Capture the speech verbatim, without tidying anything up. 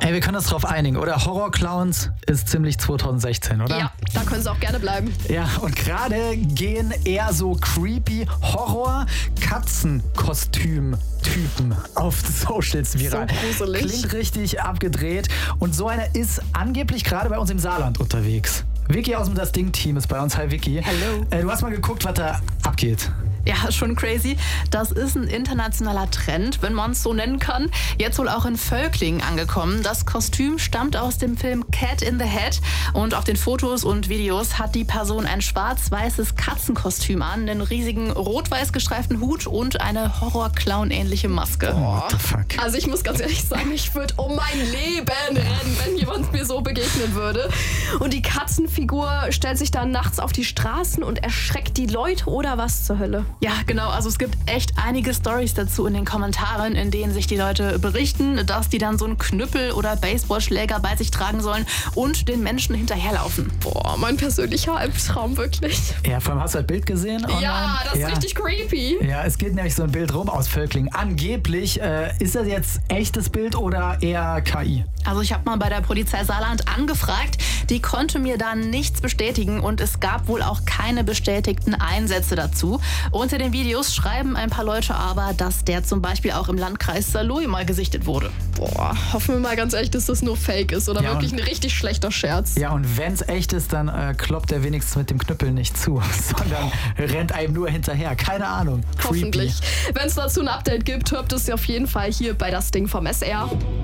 Ey, wir können uns drauf einigen, oder? Horror-Clowns ist ziemlich zwanzig sechzehn, oder? Ja, da können sie auch gerne bleiben. Ja, und gerade gehen eher so creepy Horror-Katzenkostüm-Typen auf Socials viral. So gruselig. Klingt richtig abgedreht. Und so einer ist angeblich gerade bei uns im Saarland unterwegs. Vicky aus dem Das Ding-Team ist bei uns. Hi Vicky. Hallo. Äh, du hast mal geguckt, was da abgeht. Ja, schon crazy. Das ist ein internationaler Trend, wenn man es so nennen kann. Jetzt wohl auch in Völklingen angekommen. Das Kostüm stammt aus dem Film Cat in the Hat. Und auf den Fotos und Videos hat die Person ein schwarz-weißes Katzenkostüm an, einen riesigen rot-weiß gestreiften Hut und eine Horror-Clown-ähnliche Maske. Oh, what the fuck? Also ich muss ganz ehrlich sagen, ich würde um mein Leben rennen, wenn jemand mir so begegnen würde. Und die Katzenfigur stellt sich dann nachts auf die Straßen und erschreckt die Leute oder was zur Hölle? Ja, genau. Also es gibt echt einige Storys dazu in den Kommentaren, in denen sich die Leute berichten, dass die dann so einen Knüppel oder Baseballschläger bei sich tragen sollen und den Menschen hinterherlaufen. Boah, mein persönlicher Albtraum, wirklich. Ja, vor allem hast du das Bild gesehen online? Ja, das ist ja. richtig creepy. Ja, es geht nämlich so ein Bild rum aus Völklingen. Angeblich, äh, ist das jetzt echtes Bild oder eher K I? Also ich habe mal bei der Polizei Saarland angefragt. Die konnte mir dann nichts bestätigen und es gab wohl auch keine bestätigten Einsätze dazu. Unter den Videos schreiben ein paar Leute aber, dass der zum Beispiel auch im Landkreis Saarlouis mal gesichtet wurde. Boah, hoffen wir mal ganz ehrlich, dass das nur Fake ist oder ja, wirklich ein richtig schlechter Scherz. Ja, und wenn es echt ist, dann äh, kloppt er wenigstens mit dem Knüppel nicht zu, sondern rennt einem nur hinterher. Keine Ahnung. Hoffentlich. Wenn es dazu ein Update gibt, hört es auf jeden Fall hier bei Das Ding vom S R.